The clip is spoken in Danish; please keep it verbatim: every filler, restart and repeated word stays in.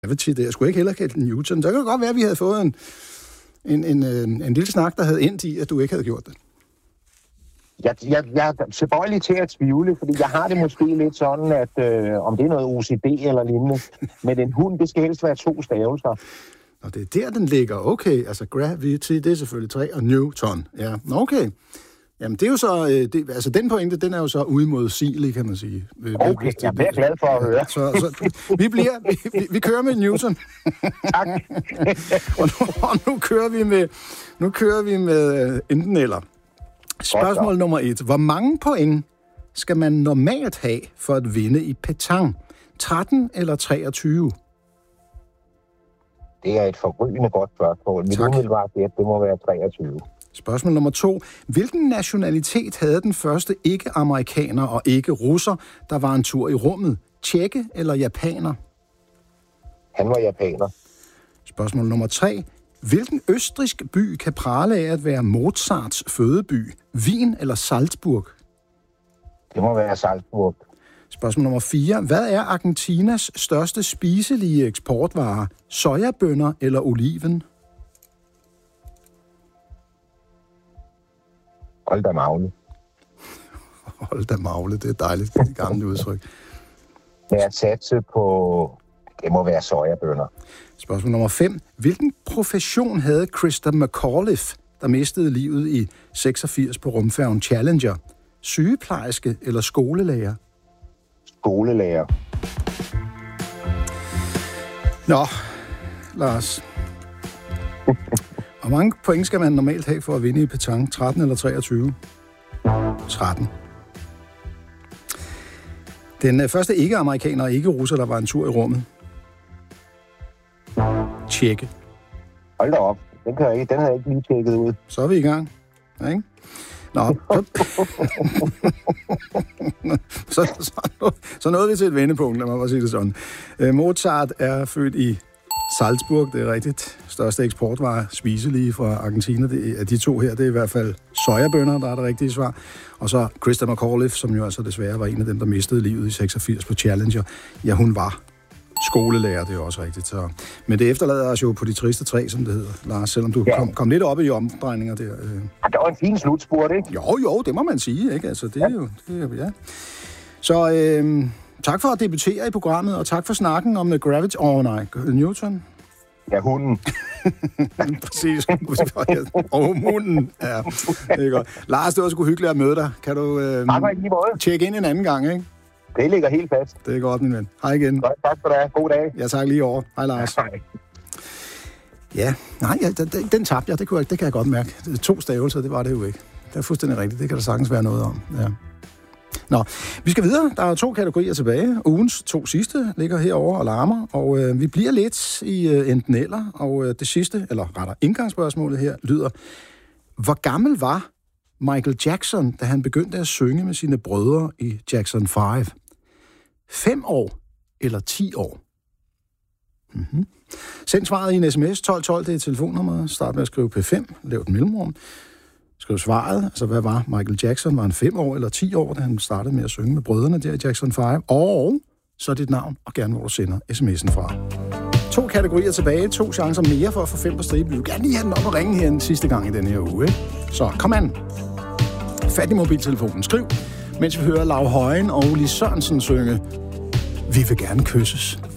Gravity, det jeg skulle ikke heller kalde den Newton. Så kan det godt være, at vi havde fået en, en, en, en, en lille snak, der havde endt i, at du ikke havde gjort det. Jeg, jeg, jeg er tilbøjelig til at tvivle, fordi jeg har det måske lidt sådan, at øh, om det er noget O C D eller lignende, men en hund, det skal helst være to stavelser. Og det er der, den ligger. Okay, altså gravity, det er selvfølgelig tre, og Newton. Ja, okay. Jamen, det er jo så... Det, altså, den pointe, den er jo så udmodsigelig, kan man sige. Okay, jeg er glad for at høre. Så, så vi bliver... Vi, vi kører med Newton. Tak. og, nu, og nu kører vi med... Nu kører vi med uh, enten eller. Spørgsmål nummer et. Hvor mange point skal man normalt have for at vinde i petanque? tretten eller treogtyve? Det er et forrygende godt spørgsmål. Mit umiddelbare gæt, det må være treogtyve. Spørgsmål nummer to. Hvilken nationalitet havde den første ikke-amerikaner og ikke-russer, der var en tur i rummet? Tjekke eller japaner? Han var japaner. Spørgsmål nummer tre. Hvilken østrigsk by kan prale af at være Mozarts fødeby? Wien eller Salzburg? Det må være Salzburg. Spørgsmål nummer fire. Hvad er Argentinas største spiselige eksportvare? Sojabønner eller oliven? Hold da magle. Hold da magle, det er dejligt, det gamle udtryk. Jeg satser på, det må være sojabønner. Spørgsmål nummer fem. Hvilken profession havde Christa McAuliffe, der mistede livet i seksogfirs på rumfærgen Challenger? Sygeplejerske eller skolelærer? Skolelærer. Nå, Lars. Hvor mange point skal man normalt have for at vinde i petanque? tretten eller treogtyve? tretten. Den første ikke-amerikaner og ikke-russer, der var en tur i rummet. Tjekke. Hold da op. Den, kan jeg ikke, den havde jeg ikke lige tjekket ud. Så er vi i gang. Ja, ikke? Nå, så, så, så, så nåede vi til et vendepunkt, lad mig bare sige det sådan. Mozart er født i Salzburg, det er rigtigt. Største eksportvare, spiselige fra Argentina. Det er de to her, det er i hvert fald sojabønner, der er det rigtige svar. Og så Christa McAuliffe, som jo altså desværre var en af dem, der mistede livet i seksogfirs på Challenger. Ja, hun var skolelærer, det er også rigtigt. Så. Men det efterlader os jo på de triste tre, som det hedder, Lars, selvom du ja. kom, kom lidt op i omdrejninger der. Øh. Ja, det var en fin slutspurt, ikke? Jo, jo, det må man sige, ikke? Altså, det er ja. jo... Det er, ja. Så øh, tak for at debutere i programmet, og tak for snakken om The Gravity... Åh oh, nej, Newton? Ja, hunden. Præcis. Og munden. Ja, det er godt. Lars, det var sgu hyggeligt at møde dig. Kan du øh, tjekke ind en anden gang, ikke? Det ligger helt fast. Det er godt, min ven. Hej igen. Godt, tak for det. God dag. Ja, tak lige over. Hej, Lars. Hej. Ja, nej, ja, den, den tabte jeg. Det, kunne jeg, det kan jeg godt mærke. To stavelser, det var det jo ikke. Det er fuldstændig rigtigt. Det kan der sagtens være noget om. Ja. Nå, vi skal videre. Der er to kategorier tilbage. Ugens to sidste ligger herovre og larmer, og øh, vi bliver lidt i øh, enten eller, og øh, det sidste, eller rettere indgangsspørgsmålet her, lyder: hvor gammel var Michael Jackson, da han begyndte at synge med sine brødre i Jackson fem? Fem år eller ti år? Mm-hmm. Send svaret i en sms. tolv tolv, det er telefonnummeret. Start med at skrive P fem, lav et mellemrum. Skriv svaret, altså hvad var Michael Jackson? Var han fem år eller ti år, da han startede med at synge med brødrene der i Jackson fem? Og så dit navn, og gerne hvor du sender sms'en fra. To kategorier tilbage, to chancer mere for at få fem på stribe. Vi vil gerne lige have den op og ringe her den sidste gang i denne her uge, ikke? Så kom an. Fat i mobiltelefonen. Skriv, mens vi hører Lav Højen og Uli Sørensen synge Vi vil gerne kysses.